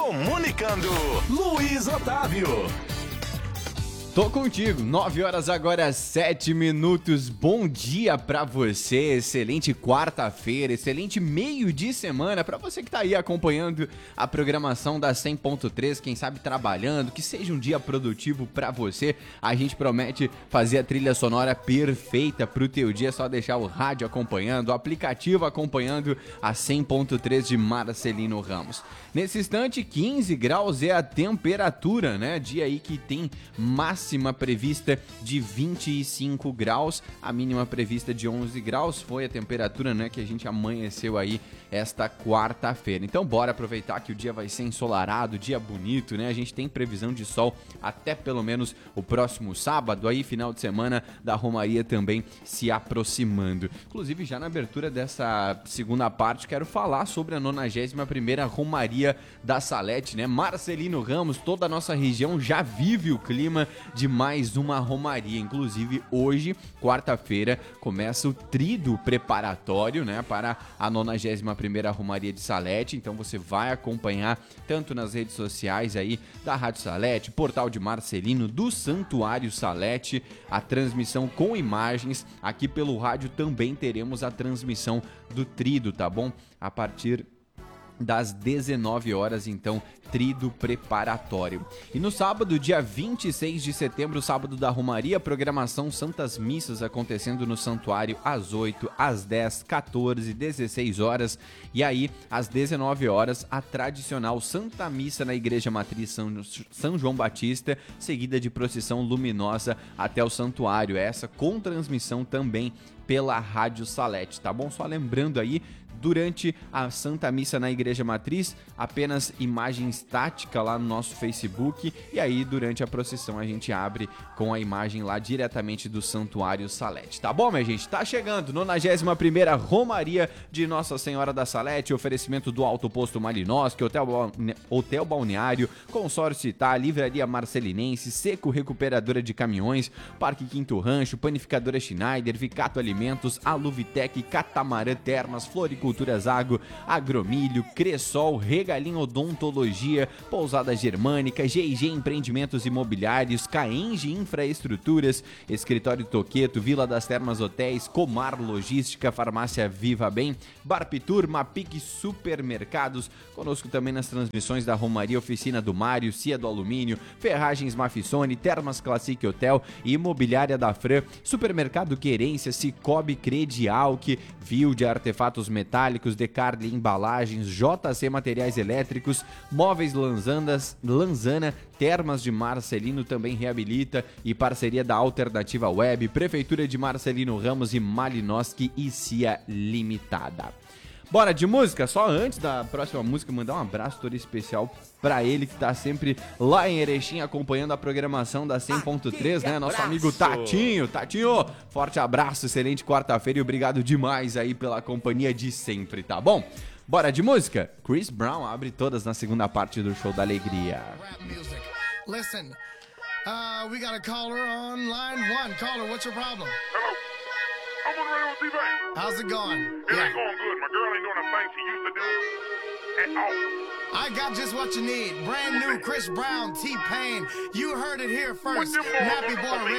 Comunicando, Luiz Otávio. Tô contigo, 9 horas agora, 7 minutos, bom dia pra você, excelente quarta-feira, excelente meio de semana pra você que tá aí acompanhando a programação da 100.3, quem sabe trabalhando, que seja um dia produtivo pra você, a gente promete fazer a trilha sonora perfeita pro teu dia, é só deixar o rádio acompanhando, o aplicativo acompanhando a 100.3 de Marcelino Ramos. Nesse instante, 15 graus é a temperatura, né, dia aí que tem máxima prevista de 25 graus, a mínima prevista de 11 graus, foi a temperatura, né, que a gente amanheceu aí esta quarta-feira. Então bora aproveitar que o dia vai ser ensolarado, dia bonito, né, a gente tem previsão de sol até pelo menos o próximo sábado, aí final de semana da Romaria também se aproximando. Inclusive já na abertura dessa segunda parte quero falar sobre a 91ª Romaria da Salete, né, Marcelino Ramos, toda a nossa região já vive o clima de mais uma romaria, inclusive hoje, quarta-feira, começa o tríduo preparatório, né, para a 91ª Romaria de Salete, então você vai acompanhar tanto nas redes sociais aí da Rádio Salete, Portal de Marcelino, do Santuário Salete, a transmissão com imagens, aqui pelo rádio também teremos a transmissão do tríduo, tá bom? A partir das 19 horas, então, tríduo preparatório. E no sábado, dia 26 de setembro, sábado da Romaria, programação Santas Missas acontecendo no Santuário às 8, às 10, 14, 16 horas. E aí, às 19 horas, a tradicional Santa Missa na Igreja Matriz São João Batista, seguida de procissão luminosa até o Santuário. Essa com transmissão também pela Rádio Salete, tá bom? Só lembrando aí, durante a Santa Missa na Igreja Matriz, apenas imagem estática lá no nosso Facebook, e aí durante a procissão a gente abre com a imagem lá diretamente do Santuário Salete, tá bom, minha gente? Tá chegando, 91ª Romaria de Nossa Senhora da Salete, oferecimento do Alto Posto Malinowski, Hotel Balneário, Consórcio Itá, Livraria Marcelinense, Seco Recuperadora de Caminhões, Parque Quinto Rancho, Panificadora Schneider, Vicato Alimentos, Aluvitec, Catamarã Termas, Floricultura Zago, Agromilho, Cressol, Regalim Odontologia, Pousada Germânica, GG Empreendimentos Imobiliários, Caenge Infraestruturas, Escritório Toqueto, Vila das Termas Hotéis, Comar Logística, Farmácia Viva Bem, Barpitur, Mapic Supermercados, conosco também nas transmissões da Romaria, Oficina do Mário, Cia do Alumínio, Ferragens Mafissone, Termas Classic Hotel, Imobiliária da Fran, Supermercado Querência, Cicobi Credialc, Viu de Artefatos Metálicos, Decarli Embalagens, JC Materiais Elétricos, Móveis Lanzana, Termas de Marcelino também reabilita e parceria da Alternativa Web, Prefeitura de Marcelino Ramos e Malinowski e Cia Limitada. Bora de música? Só antes da próxima música, mandar um abraço todo especial pra ele que tá sempre lá em Erechim acompanhando a programação da 100.3, né? Nosso amigo Tatinho. Tatinho, forte abraço, excelente quarta-feira e obrigado demais aí pela companhia de sempre, tá bom? Bora de música? Chris Brown abre todas na segunda parte do Show da Alegria. Listen, we got a caller on line 1. Caller, what's your problem? Hello. I'm on the radio with T-Pain. How's it going? It ain't going good. My girl ain't doing the thing she used to do at all. I got just what you need. Brand new Chris Brown, T-Pain. You heard it here first. Nappy Boy